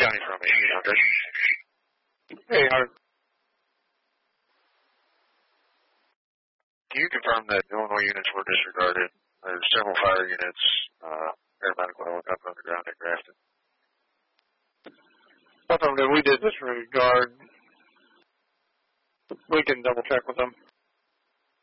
County from 1800. Hey, Art. Can you confirm that Illinois units were disregarded? There's several fire units, aeromedical helicopter on the ground at Grafton. That's something we did disregard. We can double check with them.